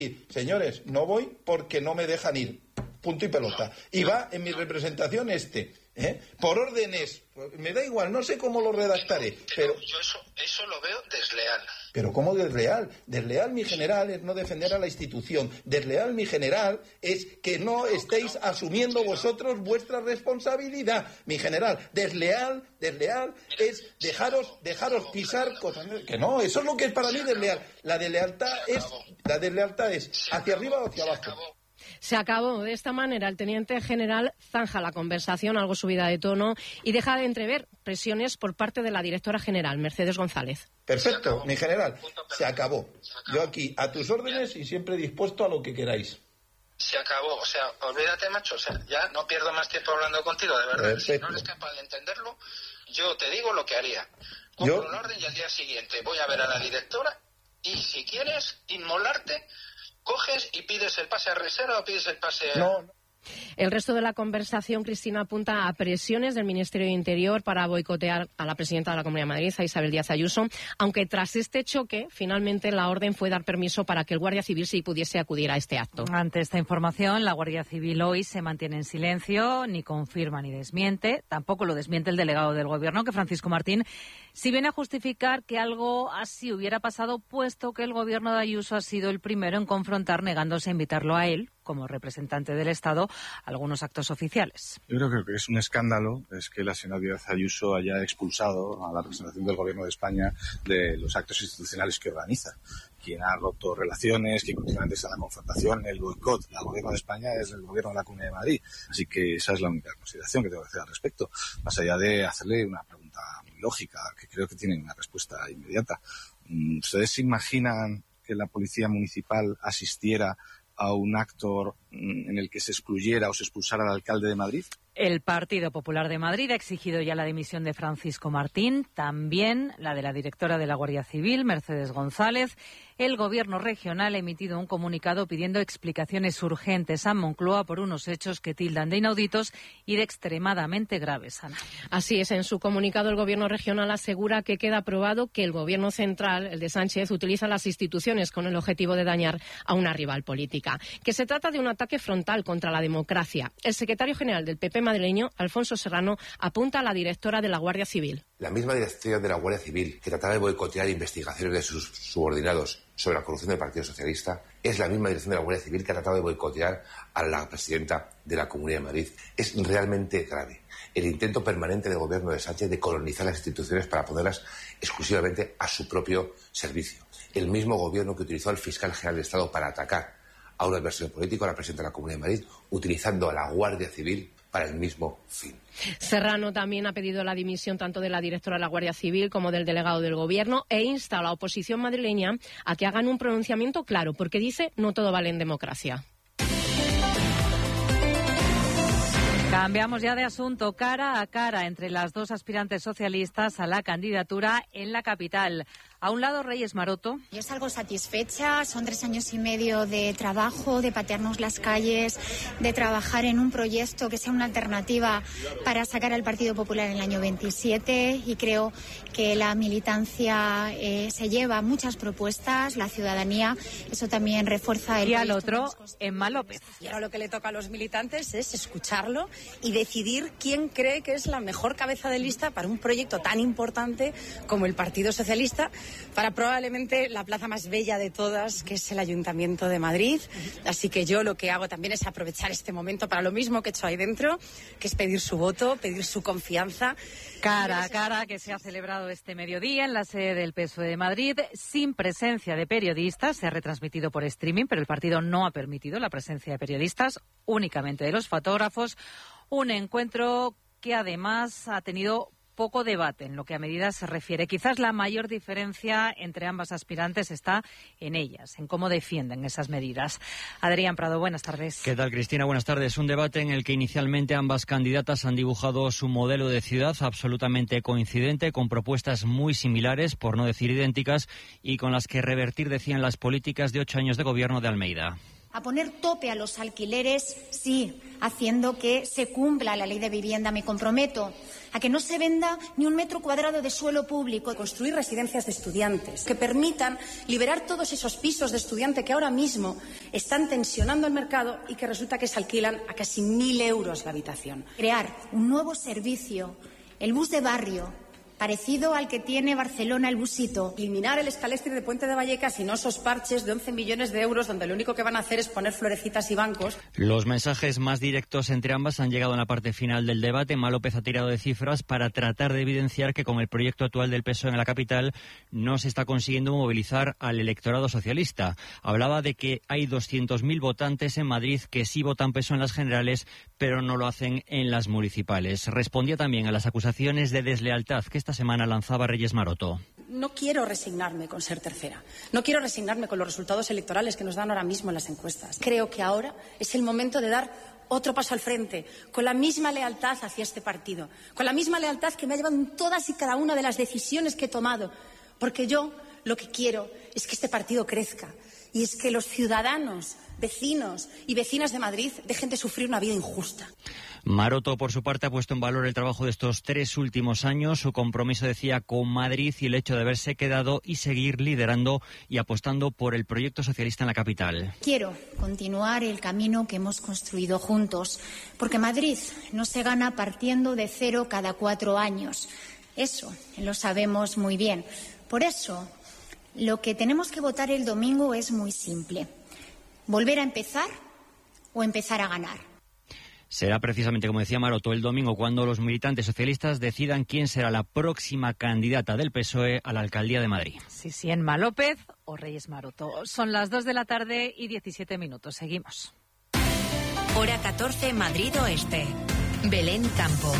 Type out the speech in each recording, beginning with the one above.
señores, no voy porque no me dejan ir, punto y pelota. Y va en mi representación por órdenes, me da igual, no sé cómo lo redactaré, pero yo eso lo veo desleal. Pero ¿cómo desleal? Desleal, mi general, es no defender a la institución. Desleal, mi general, es que no estéis asumiendo vosotros vuestra responsabilidad. Mi general, desleal es dejaros pisar cosas. Que no, eso es lo que es para mí desleal. La deslealtad es hacia arriba o hacia abajo. Se acabó. De esta manera, el teniente general zanja la conversación, algo subida de tono, y deja de entrever presiones por parte de la directora general, Mercedes González. Perfecto, mi general. Se acabó. Yo aquí, a tus órdenes y siempre dispuesto a lo que queráis. Se acabó. O sea, olvídate, macho. O sea, ya no pierdo más tiempo hablando contigo, de verdad. Perfecto. Si no eres capaz de entenderlo, yo te digo lo que haría. Compro un orden y al día siguiente voy a ver a la directora y si quieres inmolarte, coges y pides el pase a reserva o pides el pase a... No. El resto de la conversación, Cristina, apunta a presiones del Ministerio de Interior para boicotear a la presidenta de la Comunidad de Madrid, a Isabel Díaz Ayuso, aunque tras este choque, finalmente la orden fue dar permiso para que el Guardia Civil sí pudiese acudir a este acto. Ante esta información, la Guardia Civil hoy se mantiene en silencio, ni confirma ni desmiente. Tampoco lo desmiente el delegado del Gobierno, que Francisco Martín, si viene a justificar que algo así hubiera pasado, puesto que el Gobierno de Ayuso ha sido el primero en confrontar, negándose a invitarlo a él, como representante del Estado, a algunos actos oficiales. Yo creo que lo que es un escándalo es que la señora Díaz Ayuso haya expulsado a la representación del Gobierno de España de los actos institucionales que organiza. Quien ha roto relaciones, quien continuamente está en la confrontación, el boicot al Gobierno de España es el Gobierno de la Comunidad de Madrid. Así que esa es la única consideración que tengo que hacer al respecto. Más allá de hacerle una pregunta muy lógica, que creo que tiene una respuesta inmediata. ¿Ustedes se imaginan que la Policía Municipal asistiera a un acto en el que se excluyera o se expulsara al alcalde de Madrid? El Partido Popular de Madrid ha exigido ya la dimisión de Francisco Martín, también la de la directora de la Guardia Civil, Mercedes González. El Gobierno regional ha emitido un comunicado pidiendo explicaciones urgentes a Moncloa por unos hechos que tildan de inauditos y de extremadamente graves, Ana. Así es, en su comunicado el Gobierno regional asegura que queda probado que el Gobierno central, el de Sánchez, utiliza las instituciones con el objetivo de dañar a una rival política, que se trata de un ataque frontal contra la democracia. El secretario general del PP madrileño, Alfonso Serrano, apunta a la directora de la Guardia Civil. La misma dirección de la Guardia Civil que trataba de boicotear investigaciones de sus subordinados sobre la corrupción del Partido Socialista es la misma dirección de la Guardia Civil que ha tratado de boicotear a la presidenta de la Comunidad de Madrid. Es realmente grave el intento permanente del Gobierno de Sánchez de colonizar las instituciones para ponerlas exclusivamente a su propio servicio. El mismo Gobierno que utilizó al fiscal general del Estado para atacar a un adversario político, a la presidenta de la Comunidad de Madrid, utilizando a la Guardia Civil para el mismo fin. Serrano también ha pedido la dimisión tanto de la directora de la Guardia Civil como del delegado del Gobierno e insta a la oposición madrileña a que hagan un pronunciamiento claro, porque dice no todo vale en democracia. Cambiamos ya de asunto. Cara a cara entre las dos aspirantes socialistas a la candidatura en la capital. A un lado, Reyes Maroto. Yo salgo satisfecha, son 3 años y medio de trabajo, de patearnos las calles, de trabajar en un proyecto que sea una alternativa para sacar al Partido Popular en el año 27 y creo que la militancia se lleva muchas propuestas, la ciudadanía, eso también refuerza el y al otro, Emma López. Y ahora lo que le toca a los militantes es escucharlo y decidir quién cree que es la mejor cabeza de lista para un proyecto tan importante como el Partido Socialista, para probablemente la plaza más bella de todas, que es el Ayuntamiento de Madrid. Así que yo lo que hago también es aprovechar este momento para lo mismo que he hecho ahí dentro, que es pedir su voto, pedir su confianza. Cara a cara que se ha celebrado este mediodía en la sede del PSOE de Madrid, sin presencia de periodistas. Se ha retransmitido por streaming, pero el partido no ha permitido la presencia de periodistas, únicamente de los fotógrafos. Un encuentro que además ha tenido poco debate en lo que a medidas se refiere. Quizás la mayor diferencia entre ambas aspirantes está en ellas, en cómo defienden esas medidas. Adrián Prado, buenas tardes. ¿Qué tal, Cristina? Buenas tardes. Un debate en el que inicialmente ambas candidatas han dibujado su modelo de ciudad absolutamente coincidente, con propuestas muy similares, por no decir idénticas, y con las que revertir, decían, las políticas de 8 años de gobierno de Almeida. A poner tope a los alquileres, sí, haciendo que se cumpla la ley de vivienda, me comprometo. A que no se venda ni un metro cuadrado de suelo público. Construir residencias de estudiantes que permitan liberar todos esos pisos de estudiante que ahora mismo están tensionando el mercado y que resulta que se alquilan a casi 1.000 euros la habitación. Crear un nuevo servicio, el bus de barrio, parecido al que tiene Barcelona el busito. Eliminar el escalestri de Puente de Vallecas y no esos parches de 11 millones de euros donde lo único que van a hacer es poner florecitas y bancos. Los mensajes más directos entre ambas han llegado en la parte final del debate. Emma López ha tirado de cifras para tratar de evidenciar que con el proyecto actual del PSOE en la capital no se está consiguiendo movilizar al electorado socialista. Hablaba de que hay 200.000 votantes en Madrid que sí votan PSOE en las generales, pero no lo hacen en las municipales. Respondía también a las acusaciones de deslealtad que esta semana lanzaba Reyes Maroto. No quiero resignarme con ser tercera. No quiero resignarme con los resultados electorales que nos dan ahora mismo en las encuestas. Creo que ahora es el momento de dar otro paso al frente, con la misma lealtad hacia este partido, con la misma lealtad que me ha llevado en todas y cada una de las decisiones que he tomado. Porque yo lo que quiero es que este partido crezca y es que los ciudadanos, vecinos y vecinas de Madrid dejen de sufrir una vida injusta. Maroto, por su parte, ha puesto en valor el trabajo de estos 3 últimos años, su compromiso, decía, con Madrid y el hecho de haberse quedado y seguir liderando y apostando por el proyecto socialista en la capital. Quiero continuar el camino que hemos construido juntos, porque Madrid no se gana partiendo de cero cada 4 años. Eso lo sabemos muy bien. Por eso, lo que tenemos que votar el domingo es muy simple. ¿Volver a empezar o empezar a ganar? Será precisamente, como decía Maroto, el domingo cuando los militantes socialistas decidan quién será la próxima candidata del PSOE a la alcaldía de Madrid. Sí, Emma López o Reyes Maroto. Son las 2 de la tarde y 17 minutos. Seguimos. Hora 14, Madrid Oeste. Belén Campos.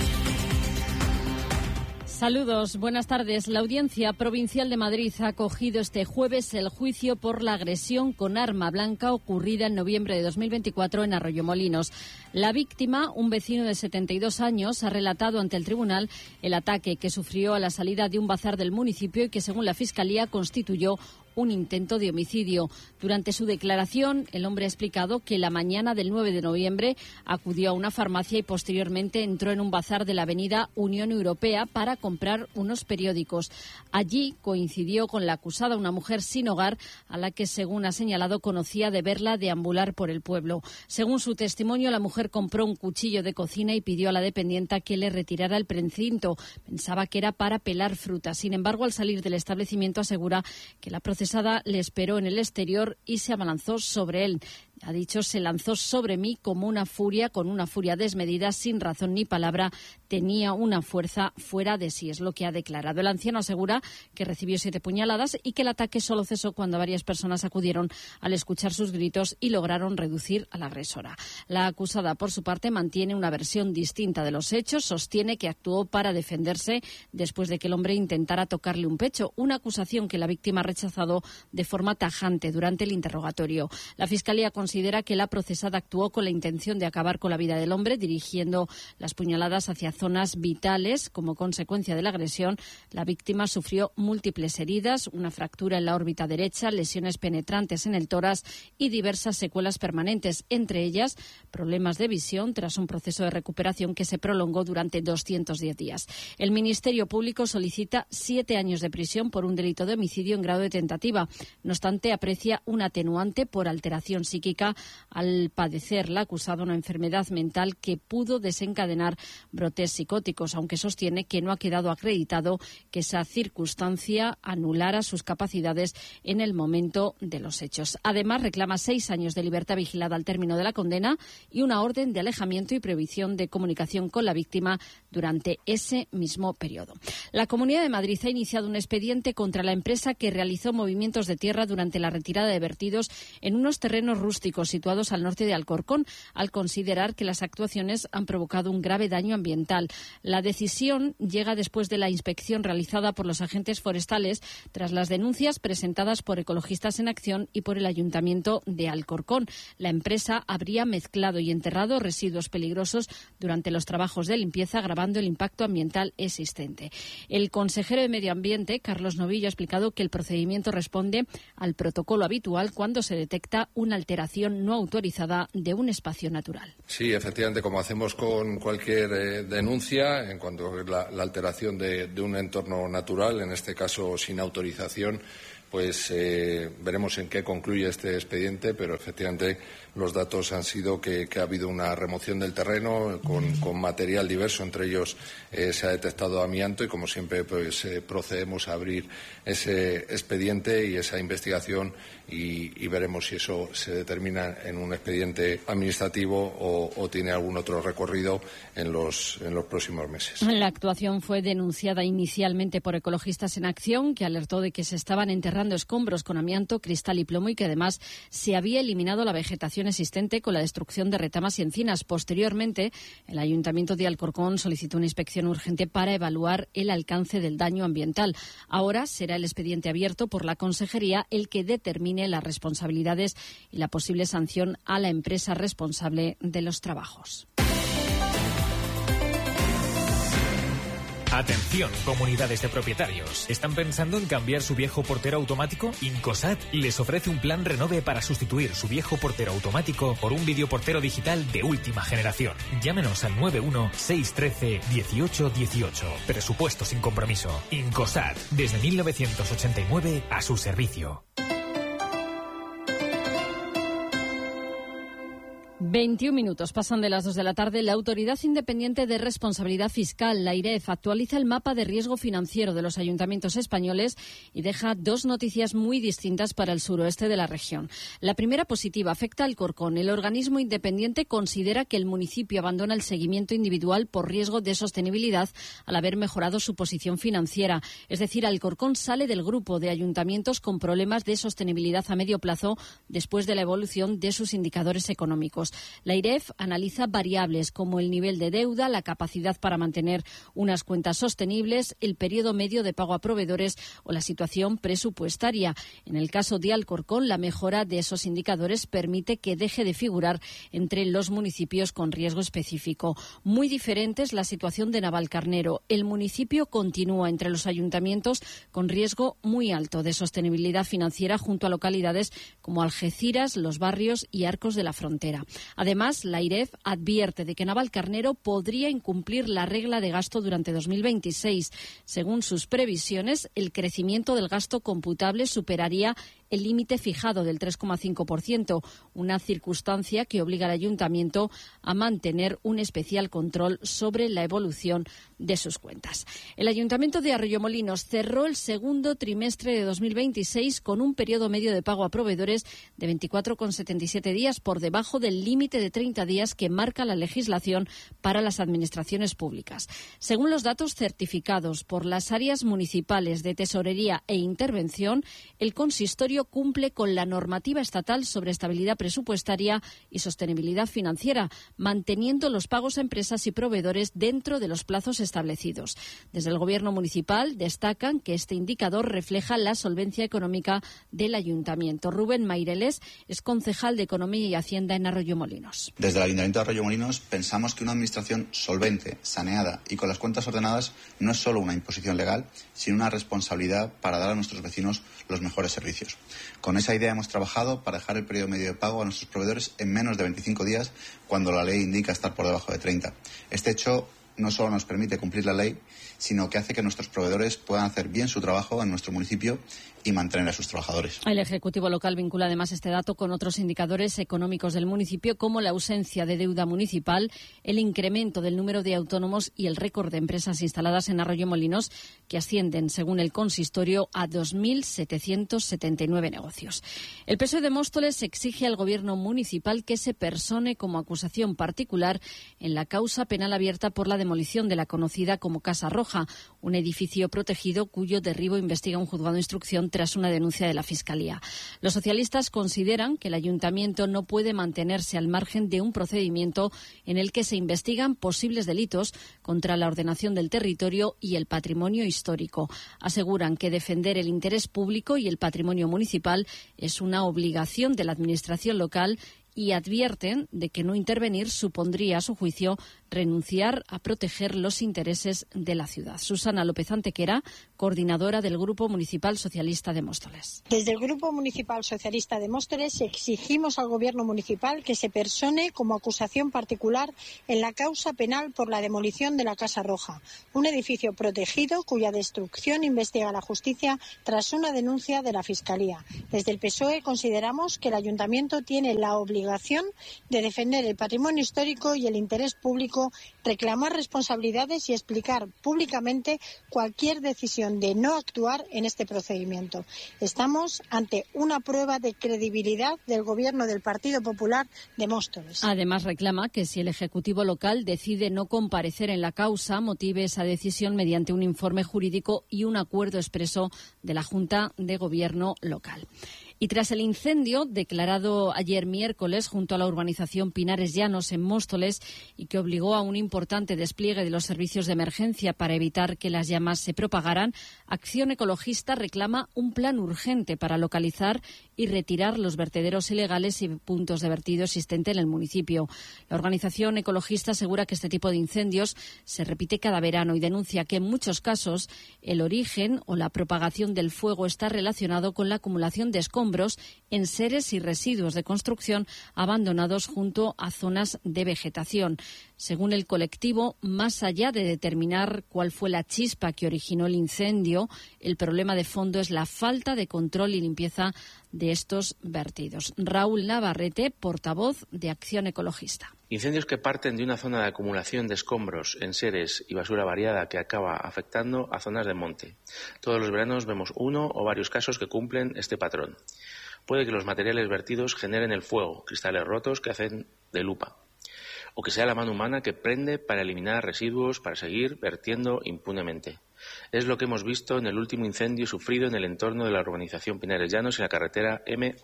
Saludos, buenas tardes. La Audiencia Provincial de Madrid ha acogido este jueves el juicio por la agresión con arma blanca ocurrida en noviembre de 2024 en Arroyomolinos. La víctima, un vecino de 72 años, ha relatado ante el tribunal el ataque que sufrió a la salida de un bazar del municipio y que, según la Fiscalía, constituyó un intento de homicidio. Durante su declaración, el hombre ha explicado que la mañana del 9 de noviembre acudió a una farmacia y posteriormente entró en un bazar de la avenida Unión Europea para comprar unos periódicos. Allí coincidió con la acusada, una mujer sin hogar, a la que, según ha señalado, conocía de verla deambular por el pueblo. Según su testimonio, la mujer compró un cuchillo de cocina y pidió a la dependienta que le retirara el precinto. Pensaba que era para pelar frutas. Sin embargo, al salir del establecimiento, asegura que la procesada le esperó en el exterior y se abalanzó sobre él. Ha dicho, se lanzó sobre mí como una furia, con una furia desmedida, sin razón ni palabra. Tenía una fuerza fuera de sí, es lo que ha declarado. El anciano asegura que recibió 7 puñaladas y que el ataque solo cesó cuando varias personas acudieron al escuchar sus gritos y lograron reducir a la agresora. La acusada, por su parte, mantiene una versión distinta de los hechos. Sostiene que actuó para defenderse después de que el hombre intentara tocarle un pecho, una acusación que la víctima ha rechazado de forma tajante durante el interrogatorio. La Fiscalía considera que la procesada actuó con la intención de acabar con la vida del hombre, dirigiendo las puñaladas hacia zonas vitales. Como consecuencia de la agresión, la víctima sufrió múltiples heridas, una fractura en la órbita derecha, lesiones penetrantes en el tórax y diversas secuelas permanentes, entre ellas problemas de visión tras un proceso de recuperación que se prolongó durante 210 días. El Ministerio Público solicita 7 años de prisión por un delito de homicidio en grado de tentativa. No obstante, aprecia un atenuante por alteración psíquica al padecer la acusada una enfermedad mental que pudo desencadenar brotes psicóticos, aunque sostiene que no ha quedado acreditado que esa circunstancia anulara sus capacidades en el momento de los hechos. Además, reclama 6 años de libertad vigilada al término de la condena y una orden de alejamiento y prohibición de comunicación con la víctima durante ese mismo periodo. La Comunidad de Madrid ha iniciado un expediente contra la empresa que realizó movimientos de tierra durante la retirada de vertidos en unos terrenos rústicos situados al norte de Alcorcón, al considerar que las actuaciones han provocado un grave daño ambiental. La decisión llega después de la inspección realizada por los agentes forestales tras las denuncias presentadas por Ecologistas en Acción y por el Ayuntamiento de Alcorcón. La empresa habría mezclado y enterrado residuos peligrosos durante los trabajos de limpieza, agravando el impacto ambiental existente. El consejero de Medio Ambiente, Carlos Novillo, ha explicado que el procedimiento responde al protocolo habitual cuando se detecta una alteración ocupación no autorizada de un espacio natural. Sí, efectivamente, como hacemos con cualquier denuncia en cuanto a la alteración de un entorno natural, en este caso sin autorización, pues veremos en qué concluye este expediente, pero efectivamente los datos han sido que ha habido una remoción del terreno con material diverso, entre ellos se ha detectado amianto y, como siempre, pues procedemos a abrir ese expediente y esa investigación y veremos si eso se determina en un expediente administrativo o tiene algún otro recorrido en los próximos meses. La actuación fue denunciada inicialmente por Ecologistas en Acción, que alertó de que se estaban enterrando escombros con amianto, cristal y plomo y que además se había eliminado la vegetación existente con la destrucción de retamas y encinas. Posteriormente, el Ayuntamiento de Alcorcón solicitó una inspección urgente para evaluar el alcance del daño ambiental. Ahora será el expediente abierto por la Consejería el que determine las responsabilidades y la posible sanción a la empresa responsable de los trabajos. Atención, comunidades de propietarios. ¿Están pensando en cambiar su viejo portero automático? Incosat les ofrece un plan renove para sustituir su viejo portero automático por un videoportero digital de última generación. Llámenos al 91-613-1818. Presupuesto sin compromiso. Incosat, desde 1989 a su servicio. 21 minutos pasan de las 2 de la tarde. La Autoridad Independiente de Responsabilidad Fiscal, la AIREF, actualiza el mapa de riesgo financiero de los ayuntamientos españoles y deja dos noticias muy distintas para el suroeste de la región. La primera, positiva, afecta al Alcorcón. El organismo independiente considera que el municipio abandona el seguimiento individual por riesgo de sostenibilidad al haber mejorado su posición financiera. Es decir, Alcorcón sale del grupo de ayuntamientos con problemas de sostenibilidad a medio plazo después de la evolución de sus indicadores económicos. La AIREF analiza variables como el nivel de deuda, la capacidad para mantener unas cuentas sostenibles, el periodo medio de pago a proveedores o la situación presupuestaria. En el caso de Alcorcón, la mejora de esos indicadores permite que deje de figurar entre los municipios con riesgo específico. Muy diferente es la situación de Navalcarnero. El municipio continúa entre los ayuntamientos con riesgo muy alto de sostenibilidad financiera junto a localidades como Algeciras, Los Barrios y Arcos de la Frontera. Además, la AIREF advierte de que Navalcarnero podría incumplir la regla de gasto durante 2026. Según sus previsiones, el crecimiento del gasto computable superaría el límite fijado del 3,5%, una circunstancia que obliga al ayuntamiento a mantener un especial control sobre la evolución de sus cuentas. El ayuntamiento de Arroyomolinos cerró el segundo trimestre de 2026 con un periodo medio de pago a proveedores de 24,77 días, por debajo del límite de 30 días que marca la legislación para las administraciones públicas. Según los datos certificados por las áreas municipales de Tesorería e Intervención, el consistorio cumple con la normativa estatal sobre estabilidad presupuestaria y sostenibilidad financiera, manteniendo los pagos a empresas y proveedores dentro de los plazos establecidos. Desde el Gobierno municipal destacan que este indicador refleja la solvencia económica del ayuntamiento. Rubén Maireles es concejal de Economía y Hacienda en Arroyomolinos. Desde el Ayuntamiento de Arroyomolinos pensamos que una administración solvente, saneada y con las cuentas ordenadas no es solo una imposición legal, sino una responsabilidad para dar a nuestros vecinos los mejores servicios. Con esa idea hemos trabajado para dejar el periodo medio de pago a nuestros proveedores en menos de 25 días, cuando la ley indica estar por debajo de 30. Este hecho no solo nos permite cumplir la ley, sino que hace que nuestros proveedores puedan hacer bien su trabajo en nuestro municipio y mantener a sus trabajadores. El Ejecutivo local vincula además este dato con otros indicadores económicos del municipio, como la ausencia de deuda municipal, el incremento del número de autónomos y el récord de empresas instaladas en Arroyomolinos, que ascienden, según el consistorio, a 2.779 negocios. El PSOE de Móstoles exige al Gobierno municipal que se persone como acusación particular en la causa penal abierta por la demolición de la conocida como Casa Roja, un edificio protegido cuyo derribo investiga un juzgado de instrucción tras una denuncia de la Fiscalía. Los socialistas consideran que el ayuntamiento no puede mantenerse al margen de un procedimiento en el que se investigan posibles delitos contra la ordenación del territorio y el patrimonio histórico. Aseguran que defender el interés público y el patrimonio municipal es una obligación de la administración local y advierten de que no intervenir supondría, a su juicio, renunciar a proteger los intereses de la ciudad. Susana López Antequera, coordinadora del Grupo Municipal Socialista de Móstoles. Desde el Grupo Municipal Socialista de Móstoles exigimos al Gobierno municipal que se persone como acusación particular en la causa penal por la demolición de la Casa Roja, un edificio protegido cuya destrucción investiga la justicia tras una denuncia de la Fiscalía. Desde el PSOE consideramos que el Ayuntamiento tiene la obligación de defender el patrimonio histórico y el interés público, reclamar responsabilidades y explicar públicamente cualquier decisión de no actuar en este procedimiento. Estamos ante una prueba de credibilidad del Gobierno del Partido Popular de Móstoles. Además, reclama que si el Ejecutivo local decide no comparecer en la causa, motive esa decisión mediante un informe jurídico y un acuerdo expreso de la Junta de Gobierno local. Y tras el incendio declarado ayer miércoles junto a la urbanización Pinares Llanos en Móstoles y que obligó a un importante despliegue de los servicios de emergencia para evitar que las llamas se propagaran, Acción Ecologista reclama un plan urgente para localizar y retirar los vertederos ilegales y puntos de vertido existentes en el municipio. La organización ecologista asegura que este tipo de incendios se repite cada verano y denuncia que en muchos casos el origen o la propagación del fuego está relacionado con la acumulación de escombros en seres y residuos de construcción abandonados junto a zonas de vegetación. Según el colectivo, más allá de determinar cuál fue la chispa que originó el incendio, el problema de fondo es la falta de control y limpieza de estos vertidos. Raúl Navarrete, portavoz de Acción Ecologista. Incendios que parten de una zona de acumulación de escombros, enseres y basura variada que acaba afectando a zonas de monte. Todos los veranos vemos uno o varios casos que cumplen este patrón. Puede que los materiales vertidos generen el fuego, cristales rotos que hacen de lupa, o que sea la mano humana que prende para eliminar residuos para seguir vertiendo impunemente. Es lo que hemos visto en el último incendio sufrido en el entorno de la urbanización Pinares Llanos en la carretera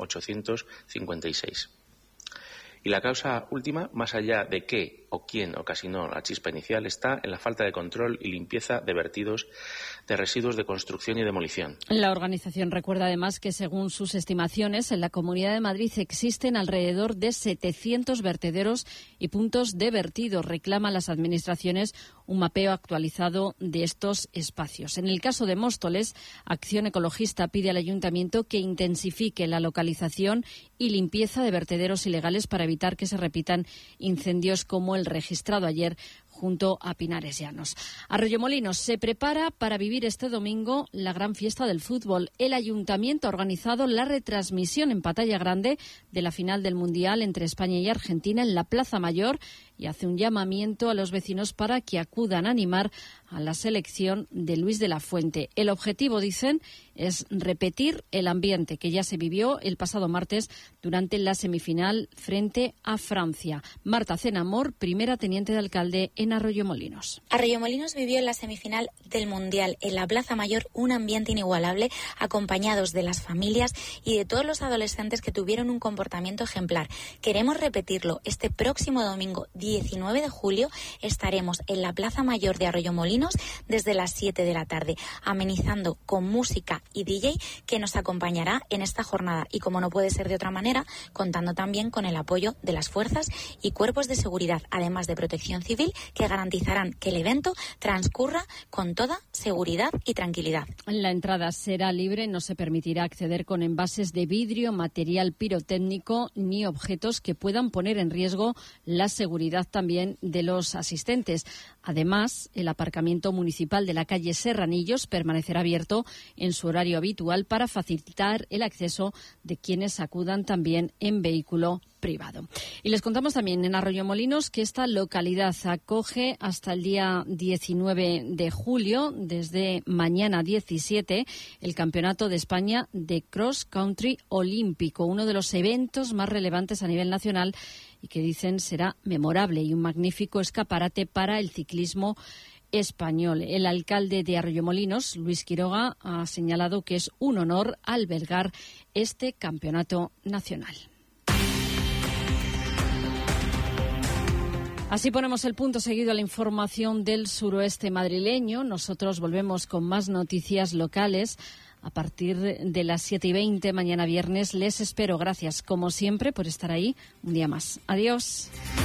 M856. Y la causa última, más allá de qué o quién ocasionó la chispa inicial, está en la falta de control y limpieza de vertidos de residuos de construcción y demolición. La organización recuerda además que, según sus estimaciones, en la Comunidad de Madrid existen alrededor de 700 vertederos y puntos de vertido. Reclaman las administraciones un mapeo actualizado de estos espacios. En el caso de Móstoles, Acción Ecologista pide al Ayuntamiento que intensifique la localización y limpieza de vertederos ilegales para evitar que se repitan incendios como el registrado ayer junto a Pinares Llanos. Arroyomolinos se prepara para vivir este domingo la gran fiesta del fútbol. El Ayuntamiento ha organizado la retransmisión en pantalla grande de la final del Mundial entre España y Argentina en la Plaza Mayor y hace un llamamiento a los vecinos para que acudan a animar a la selección de Luis de la Fuente. El objetivo, dicen, es repetir el ambiente que ya se vivió el pasado martes durante la semifinal frente a Francia. Marta Cenamor, primera teniente de alcalde en Arroyomolinos. Arroyomolinos vivió en la semifinal del Mundial en la Plaza Mayor un ambiente inigualable, acompañados de las familias y de todos los adolescentes que tuvieron un comportamiento ejemplar. Queremos repetirlo. Este próximo domingo 19 de julio estaremos en la Plaza Mayor de Arroyomolinos desde las 7 de la tarde, amenizando con música y DJ que nos acompañará en esta jornada y, como no puede ser de otra manera, contando también con el apoyo de las fuerzas y cuerpos de seguridad, además de Protección Civil, que garantizarán que el evento transcurra con toda seguridad y tranquilidad. La entrada será libre, no se permitirá acceder con envases de vidrio, material pirotécnico ni objetos que puedan poner en riesgo la seguridad también de los asistentes. Además, el aparcamiento municipal de la calle Serranillos permanecerá abierto en su horario habitual para facilitar el acceso de quienes acudan también en vehículo privado. Y les contamos también en Arroyomolinos que esta localidad acoge hasta el día 19 de julio, desde mañana 17, el Campeonato de España de Cross Country Olímpico, uno de los eventos más relevantes a nivel nacional y que dicen será memorable y un magnífico escaparate para el ciclismo español. El alcalde de Arroyomolinos, Luis Quiroga, ha señalado que es un honor albergar este campeonato nacional. Así ponemos el punto seguido a la información del suroeste madrileño. Nosotros volvemos con más noticias locales a partir de las 7:20 mañana viernes. Les espero. Gracias, como siempre, por estar ahí un día más. Adiós.